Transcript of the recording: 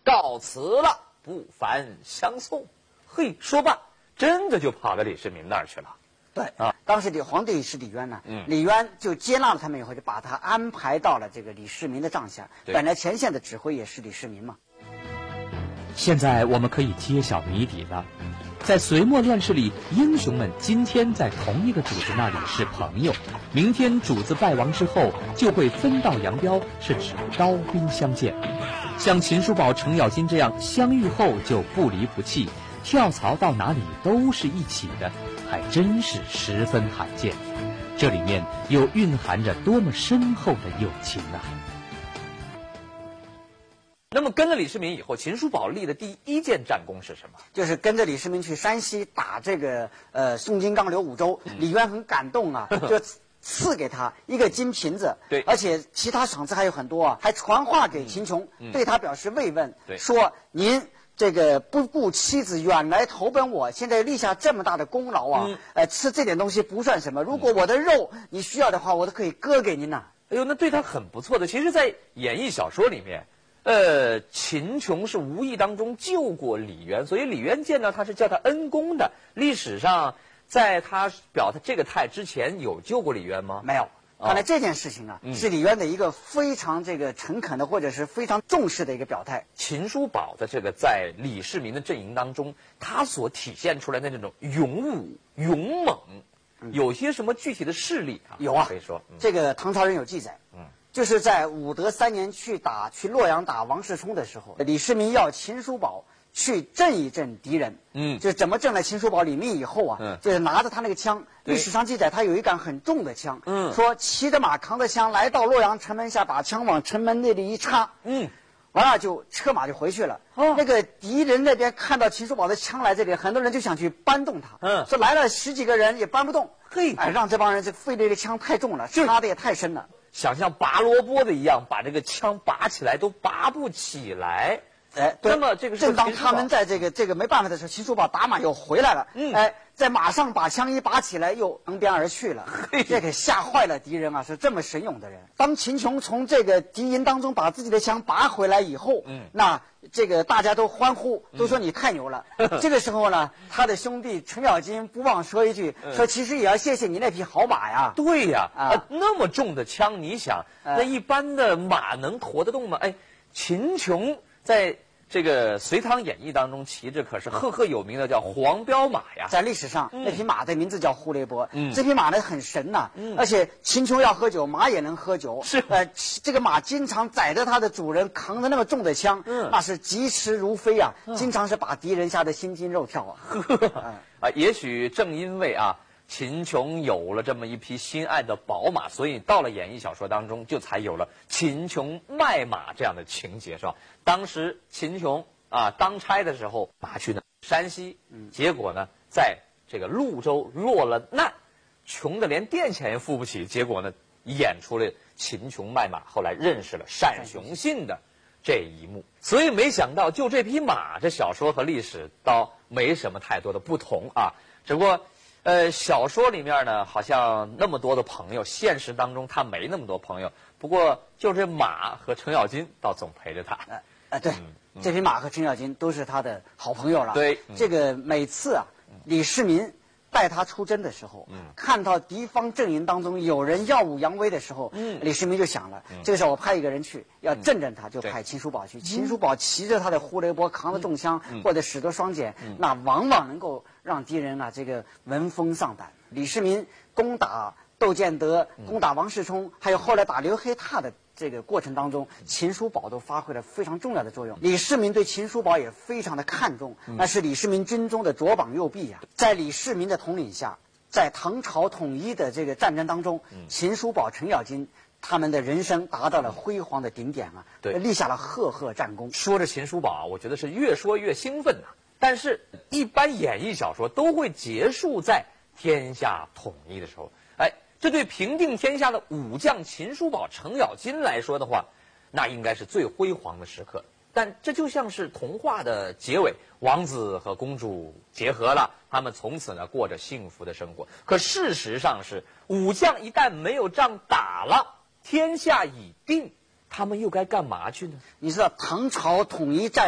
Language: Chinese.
告辞了，不烦相送。嘿，说罢，真的就跑到李世民那儿去了。 对啊，当时的皇帝是李渊呢，李渊就接纳了他们以后，就把他安排到了这个李世民的帐下。本来前线的指挥也是李世民嘛。 现在我们可以揭晓谜底了。在隋末乱世里，英雄们今天在同一个主子那里是朋友，明天主子败亡之后就会分道扬镳，甚至刀兵相见。像秦叔宝、程咬金这样相遇后就不离不弃，跳槽到哪里都是一起的，还真是十分罕见。这里面又蕴含着多么深厚的友情啊！ 那么跟了李世民以后，秦叔宝立的第一件战功是什么？ 就是跟着李世民去山西打这个宋金刚、刘武周。李渊很感动啊，就赐给他一个金瓶子， 对， 而且其他赏赐还有很多啊，还传话给秦琼，对他表示慰问，说您这个不顾妻子远来投奔我，现在立下这么大的功劳啊，吃这点东西不算什么。如果我的肉你需要的话，我都可以割给您呐。 哎呦，那对他很不错的。其实，在演义小说里面，秦琼是无意当中救过李渊，所以李渊见到他是叫他恩公的。历史上，在他表他这个态之前，有救过李渊吗？ 没有。看来这件事情啊，是李渊的一个非常这个诚恳的，或者是非常重视的一个表态。 秦叔宝的这个在李世民的阵营当中，他所体现出来的那种勇武、勇猛，有些什么具体的事例啊？ 有啊， 可以说， 这个唐朝人有记载，就是在武德3年去洛阳打王世充的时候，李世民要秦叔宝去震一震敌人，就是怎么震了秦叔宝领命以后啊，就是拿着他那个枪，历史上记载他有一杆很重的枪，说骑着马扛着枪来到洛阳城门下，把枪往城门那里一插，完了就车马就回去了。那个敌人那边看到秦叔宝的枪来这里，很多人就想去搬动他，说来了10几个人也搬不动，让这帮人这费这个枪太重了，插的也太深了。 想像拔萝卜的一样，把这个枪拔起来都拔不起来。 对， 那么这个正当他们在这个没办法的时候，秦叔宝打马又回来了，在马上把枪一拔起来，又扬鞭而去了，这给吓坏了敌人啊！是这么神勇的人。当秦琼从这个敌营当中把自己的枪拔回来以后，那这个大家都欢呼，都说你太牛了。这个时候呢，他的兄弟程咬金不忘说一句，说其实也要谢谢你那匹好马呀。 对呀，那么重的枪，你想，那一般的马能驮得动吗？哎，秦琼在这个《隋唐演义》当中骑着可是赫赫有名的叫黄骠马呀， 在历史上那匹马的名字叫呼雷波。这匹马呢很神呐，而且秦琼要喝酒，马也能喝酒。 是这个马经常载着它的主人，扛着那么重的枪，那是疾驰如飞啊，经常是把敌人吓得心惊肉跳啊。 也许正因为秦琼有了这么一匹心爱的宝马，所以到了演义小说当中，就才有了秦琼卖马这样的情节，是吧？当时秦琼当差的时候，马去呢山西，结果呢，在这个潞州落了难，穷的连店钱也付不起，结果呢，演出了秦琼卖马，后来认识了单雄信的这一幕。所以没想到，就这匹马，这小说和历史倒没什么太多的不同啊，只不过。小说里面呢，好像那么多的朋友，现实当中他没那么多朋友。不过，就这马和程咬金倒总陪着他。 对，这匹马和程咬金都是他的好朋友了。 对， 这个每次李世民带他出征的时候，看到敌方阵营当中有人耀武扬威的时候，李世民就想了，这个时候我派一个人去要震震他，就派秦叔宝去。秦叔宝骑着他的呼雷波，扛着重枪，或者使得双锏，那往往能够让敌人这个闻风丧胆。李世民攻打窦建德、攻打王世充，还有后来打刘黑闼的这个过程当中，秦叔宝都发挥了非常重要的作用。李世民对秦叔宝也非常的看重，那是李世民军中的左膀右臂呀。在李世民的统领下，在唐朝统一的这个战争当中，秦叔宝、程咬金他们的人生达到了辉煌的顶点立下了赫赫战功。 说着秦叔宝我觉得是越说越兴奋但是一般演义小说都会结束在天下统一的时候。这对平定天下的武将秦叔宝、程咬金来说的话，那应该是最辉煌的时刻。但这就像是童话的结尾，王子和公主结合了，他们从此呢过着幸福的生活。可事实上是，武将一旦没有仗打了，天下已定，他们又该干嘛去呢？ 你知道唐朝统一战